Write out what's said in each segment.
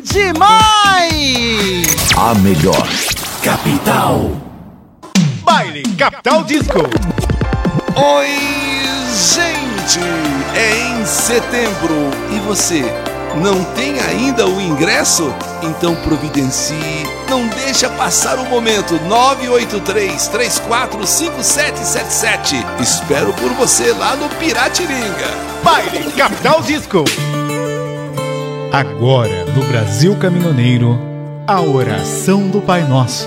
Demais! A melhor capital. Baile Capital Disco. Oi, gente! É em setembro e você não tem ainda o ingresso? Então providencie, não deixa passar o momento. 983-345777. Espero por você lá no Piratininga. Baile Capital Disco. Agora no Brasil Caminhoneiro, a oração do Pai Nosso.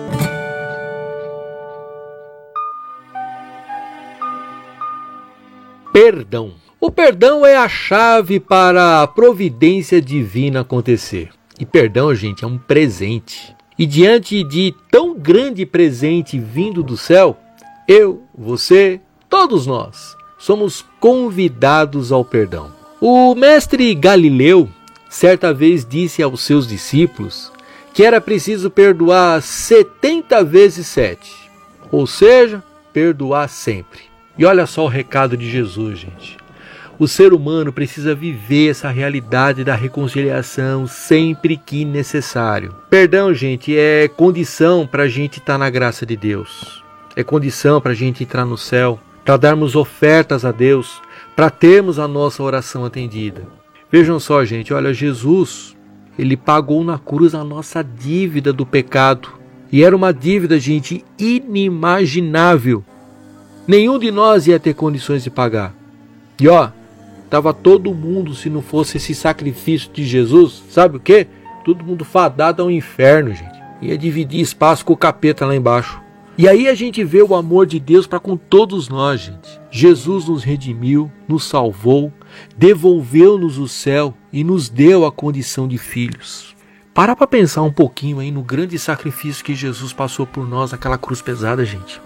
Perdão. O perdão é a chave para a providência divina acontecer. E perdão, gente, é um presente. E diante de tão grande presente vindo do céu, eu, você, todos nós, somos convidados ao perdão. O mestre Galileu, certa vez disse aos seus discípulos que era preciso perdoar 70 vezes 7. Ou seja, perdoar sempre. E olha só o recado de Jesus, gente. O ser humano precisa viver essa realidade da reconciliação sempre que necessário. Perdão, gente, é condição para a gente estar na graça de Deus. É condição para a gente entrar no céu, para darmos ofertas a Deus, para termos a nossa oração atendida. Vejam só, gente, olha, Jesus, ele pagou na cruz a nossa dívida do pecado. E era uma dívida, gente, inimaginável. Nenhum de nós ia ter condições de pagar. E ó, estava todo mundo, se não fosse esse sacrifício de Jesus, sabe o quê? Todo mundo fadado ao inferno, gente. Ia dividir espaço com o capeta lá embaixo. E aí a gente vê o amor de Deus para com todos nós, gente. Jesus nos redimiu, nos salvou, devolveu-nos o céu e nos deu a condição de filhos. Para pensar um pouquinho aí no grande sacrifício que Jesus passou por nós naquela cruz pesada, gente.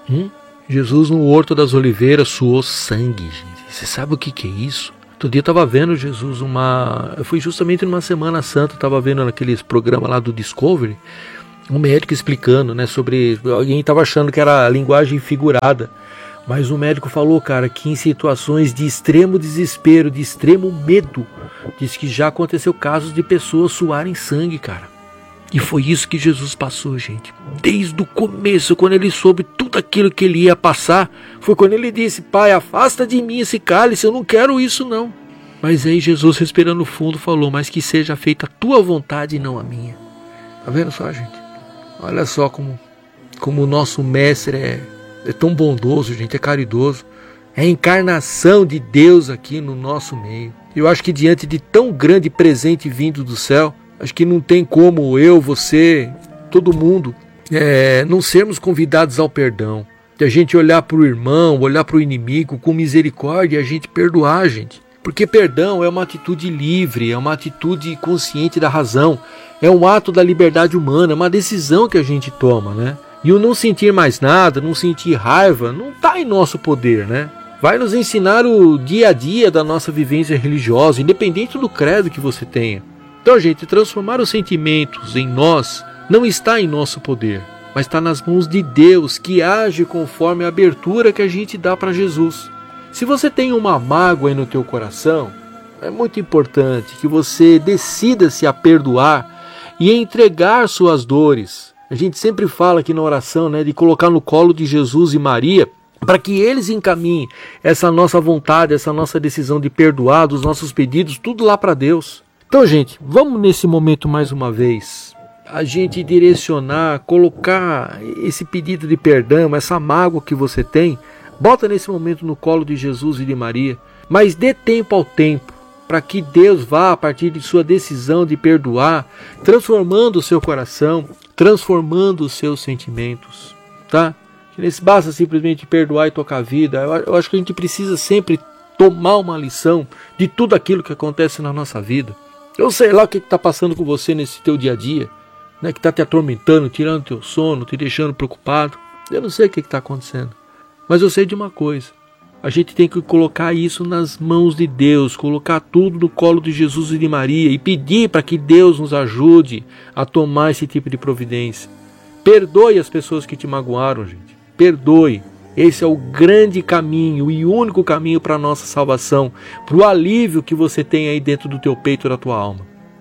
Jesus no Horto das Oliveiras suou sangue, gente. Você sabe o que é isso? Outro dia eu estava vendo Jesus eu fui justamente numa Semana Santa, estava vendo naqueles programas lá do Discovery, um médico explicando, né, sobre... Alguém estava achando que era linguagem figurada, mas o médico falou, cara, que em situações de extremo desespero, de extremo medo, diz que já aconteceu casos de pessoas suarem sangue, cara. E foi isso que Jesus passou, gente. Desde o começo, quando ele soube tudo aquilo que ele ia passar, foi quando ele disse, Pai, afasta de mim esse cálice, eu não quero isso não. Mas aí Jesus, respirando fundo, falou, mas que seja feita a tua vontade e não a minha. Tá vendo só, gente? Olha só como o nosso mestre é tão bondoso, gente, é caridoso. É a encarnação de Deus aqui no nosso meio. Eu acho que diante de tão grande presente vindo do céu, acho que não tem como eu, você, todo mundo, não sermos convidados ao perdão. De a gente olhar para o irmão, olhar para o inimigo com misericórdia e a gente perdoar, gente. Porque perdão é uma atitude livre, é uma atitude consciente da razão. É um ato da liberdade humana, é uma decisão que a gente toma, né? E o não sentir mais nada, não sentir raiva, não está em nosso poder, né? Vai nos ensinar o dia a dia da nossa vivência religiosa, independente do credo que você tenha. Então, gente, transformar os sentimentos em nós não está em nosso poder, mas está nas mãos de Deus, que age conforme a abertura que a gente dá para Jesus. Se você tem uma mágoa aí no teu coração, é muito importante que você decida-se a perdoar e entregar suas dores. A gente sempre fala aqui na oração, né, de colocar no colo de Jesus e Maria, para que eles encaminhem essa nossa vontade, essa nossa decisão de perdoar, dos nossos pedidos, tudo lá para Deus. Então, gente, vamos nesse momento mais uma vez, a gente direcionar, colocar esse pedido de perdão, essa mágoa que você tem, bota nesse momento no colo de Jesus e de Maria, mas dê tempo ao tempo, para que Deus vá, a partir de sua decisão de perdoar, transformando o seu coração, transformando os seus sentimentos, tá? Não basta simplesmente perdoar e tocar a vida. Eu acho que a gente precisa sempre tomar uma lição de tudo aquilo que acontece na nossa vida. Eu sei lá o que está passando com você nesse teu dia a dia, né, que está te atormentando, tirando teu sono, te deixando preocupado. Eu não sei o que está acontecendo, mas eu sei de uma coisa. A gente tem que colocar isso nas mãos de Deus, colocar tudo no colo de Jesus e de Maria e pedir para que Deus nos ajude a tomar esse tipo de providência. Perdoe as pessoas que te magoaram, gente. Perdoe. Esse é o grande caminho e único caminho para a nossa salvação, para o alívio que você tem aí dentro do teu peito e da tua alma.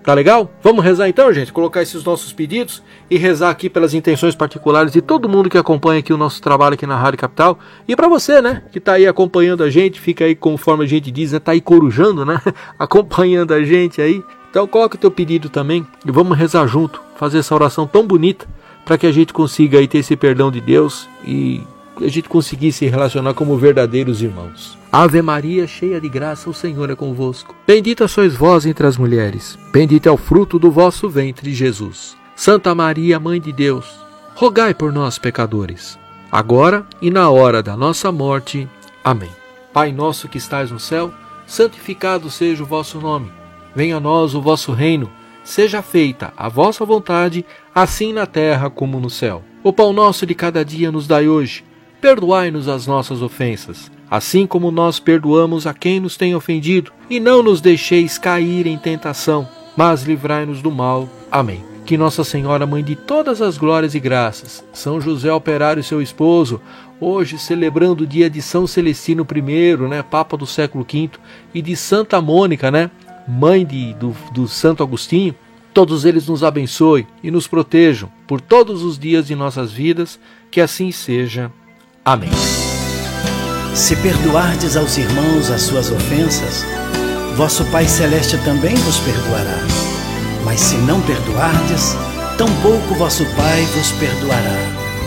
Tá legal? Vamos rezar então, gente? Colocar esses nossos pedidos e rezar aqui pelas intenções particulares de todo mundo que acompanha aqui o nosso trabalho aqui na Rádio Capital. E para você, né? Que tá aí acompanhando a gente, fica aí conforme a gente diz, né? Tá aí corujando, né? Acompanhando a gente aí. Então coloca o teu pedido também e vamos rezar junto, fazer essa oração tão bonita para que a gente consiga aí ter esse perdão de Deus e a gente conseguir se relacionar como verdadeiros irmãos. Ave Maria, cheia de graça, o Senhor é convosco. Bendita sois vós entre as mulheres. Bendito é o fruto do vosso ventre, Jesus. Santa Maria, Mãe de Deus, rogai por nós, pecadores, agora e na hora da nossa morte. Amém. Pai nosso que estais no céu, santificado seja o vosso nome. Venha a nós o vosso reino. Seja feita a vossa vontade, assim na terra como no céu. O pão nosso de cada dia nos dai hoje. Perdoai-nos as nossas ofensas, assim como nós perdoamos a quem nos tem ofendido. E não nos deixeis cair em tentação, mas livrai-nos do mal. Amém. Que Nossa Senhora, Mãe de todas as glórias e graças, São José Operário, seu esposo, hoje celebrando o dia de São Celestino I, né, Papa do século V, e de Santa Mônica, né, mãe do Santo Agostinho, todos eles nos abençoem e nos protejam por todos os dias de nossas vidas, que assim seja. Amém. Se perdoardes aos irmãos as suas ofensas, vosso Pai Celeste também vos perdoará. Mas se não perdoardes, tampouco vosso Pai vos perdoará.